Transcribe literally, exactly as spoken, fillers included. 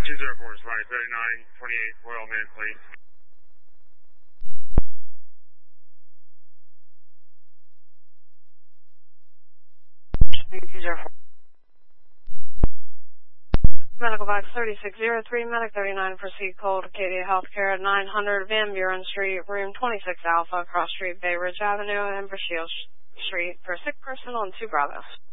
two zero four, Spire thirty-nine twenty-eight, Royal Man, please. two zero four. Medical box thirty-six oh three, Medic thirty-nine, proceed cold, Acadia Healthcare at nine hundred Van Buren Street, room twenty-six Alpha, Cross Street, Bay Ridge Avenue, and Shields Street, for a sick person on two Bravos.